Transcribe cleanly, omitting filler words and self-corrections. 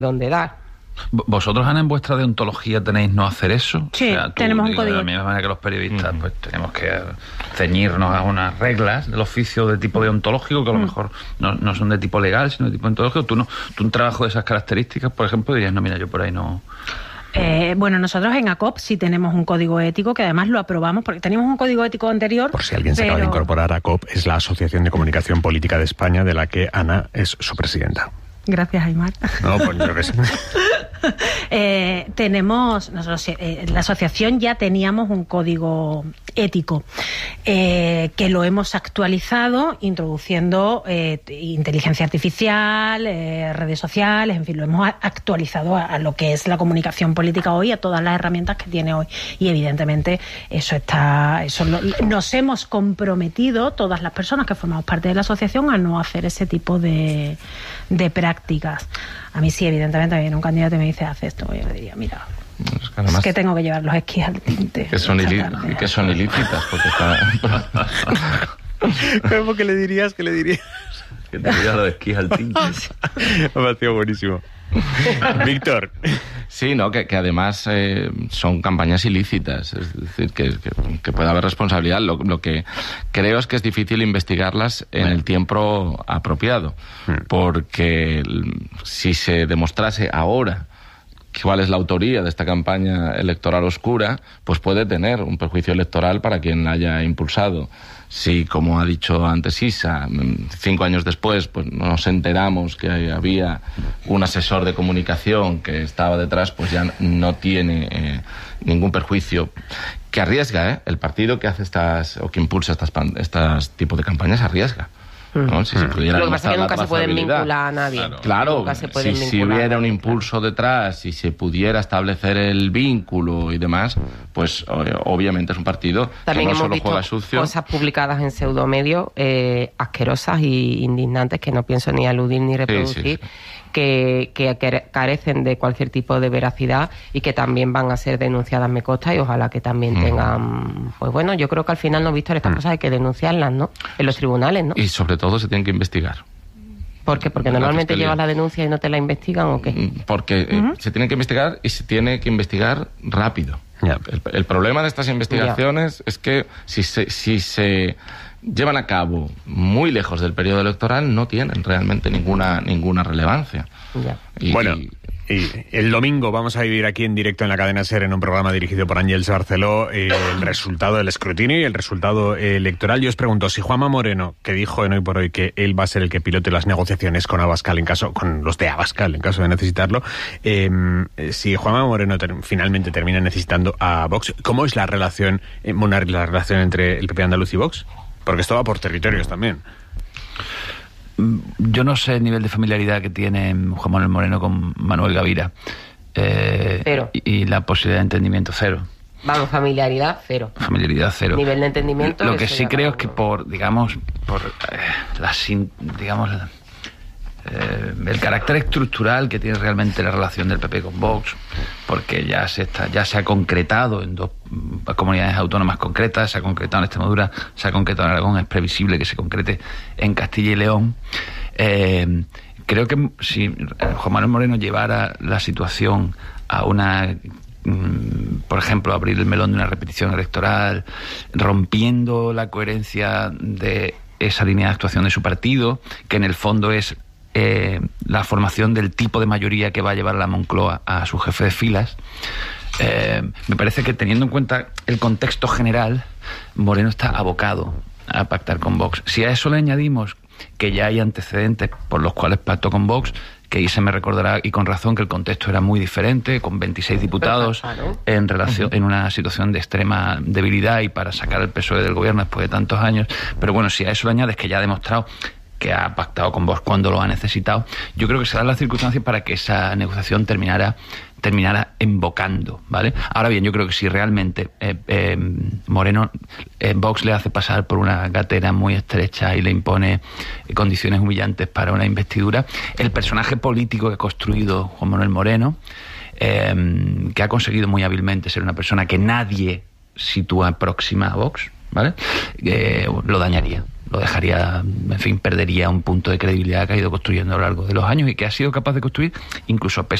dónde dar. ¿Vosotros, Ana, en vuestra deontología tenéis no hacer eso? Sí, o sea, tenemos un código. De la misma manera que los periodistas, pues tenemos que ceñirnos a unas reglas del oficio de tipo deontológico que a lo mejor no son de tipo legal, sino de tipo deontológico. Tú un trabajo de esas características, por ejemplo, dirías, no, mira, yo por ahí no... Bueno, nosotros en ACOP sí tenemos un código ético que además lo aprobamos porque teníamos un código ético anterior. Por si alguien se acaba de incorporar, ACOP es la Asociación de Comunicación Política de España, de la que Ana es su presidenta. Gracias, Aymar. No, pues yo que sé. Nosotros la asociación ya teníamos un código ético que lo hemos actualizado introduciendo inteligencia artificial, redes sociales, en fin, lo hemos actualizado a lo que es la comunicación política hoy, a todas las herramientas que tiene hoy. Y evidentemente nos hemos comprometido todas las personas que formamos parte de la asociación a no hacer ese tipo de prácticas. A mí sí, evidentemente, me viene un candidato y me dice, haz esto, yo le diría, mira, es que tengo que llevar los esquís al tinte. Que son ilícitas, porque está... ¿Cómo que le dirías? Que te lleva los esquís al tinte. Me ha sido buenísimo. Víctor. Sí, no, que además son campañas ilícitas, es decir, que puede haber responsabilidad. Lo que creo es que es difícil investigarlas en el tiempo apropiado, porque si se demostrase ahora cuál es la autoría de esta campaña electoral oscura, pues puede tener un perjuicio electoral para quien la haya impulsado. Si, como ha dicho antes Isa, 5 años después pues nos enteramos que había un asesor de comunicación que estaba detrás, pues ya no tiene ningún perjuicio. Que arriesga, el partido que hace o que impulsa estas tipos de campañas arriesga. ¿no? Si se pudiera lo que pasa es que nunca se pueden vincular a nadie. Claro, si hubiera un impulso detrás, si se pudiera establecer el vínculo y demás, pues obviamente es un partido también que no solo visto juega sucio. Cosas publicadas en pseudomedios asquerosas y indignantes que no pienso ni aludir ni reproducir. Sí. Que carecen de cualquier tipo de veracidad y que también van a ser denunciadas, me consta, y ojalá que también tengan... Pues bueno, yo creo que al final, ¿no, Víctor? Estas cosas hay que denunciarlas, ¿no? En los tribunales, ¿no? Y sobre todo se tienen que investigar. ¿Por qué? ¿Porque normalmente llevas la denuncia y no te la investigan o qué? Porque se tienen que investigar y se tiene que investigar rápido. El problema de estas investigaciones es que si se llevan a cabo muy lejos del periodo electoral, no tienen realmente ninguna relevancia. Y el domingo vamos a vivir aquí en directo en la cadena SER, en un programa dirigido por Ángels Barceló, el resultado del escrutinio y el resultado electoral. Yo os pregunto, si Juanma Moreno, que dijo en Hoy por Hoy que él va a ser el que pilote las negociaciones con Abascal con los de Abascal en caso de necesitarlo, si Juanma Moreno finalmente termina necesitando a Vox, ¿cómo es la relación entre el PP andaluz y Vox? Porque esto va por territorios también. Yo no sé el nivel de familiaridad que tiene Juan Manuel Moreno con Manuel Gavira. Cero. Y la posibilidad de entendimiento cero. Vamos, familiaridad cero. Familiaridad cero. Nivel de entendimiento. Lo que sí creo es que el carácter estructural que tiene realmente la relación del PP con Vox, porque ya se ha concretado en 2 comunidades autónomas concretas, se ha concretado en Extremadura, se ha concretado en Aragón, es previsible que se concrete en Castilla y León. Creo que si Juan Manuel Moreno llevara la situación a por ejemplo, abrir el melón de una repetición electoral, rompiendo la coherencia de esa línea de actuación de su partido, que en el fondo es la formación del tipo de mayoría que va a llevar a la Moncloa a su jefe de filas, me parece que, teniendo en cuenta el contexto general, Moreno está abocado a pactar con Vox. Si a eso le añadimos que ya hay antecedentes por los cuales pactó con Vox, que ahí se me recordará, y con razón, que el contexto era muy diferente, con 26 diputados en una situación de extrema debilidad y para sacar el PSOE del gobierno después de tantos años. Pero bueno, si a eso le añades que ya ha demostrado que ha pactado con Vox cuando lo ha necesitado, yo creo que se dan las circunstancias para que esa negociación terminara embocando, ¿vale? Ahora bien, yo creo que si realmente Moreno, Vox le hace pasar por una gatera muy estrecha y le impone condiciones humillantes para una investidura, el personaje político que ha construido Juan Manuel Moreno, que ha conseguido muy hábilmente ser una persona que nadie sitúa próxima a Vox, ¿vale? Lo dañaría. Lo dejaría, en fin, perdería un punto de credibilidad que ha ido construyendo a lo largo de los años y que ha sido capaz de construir incluso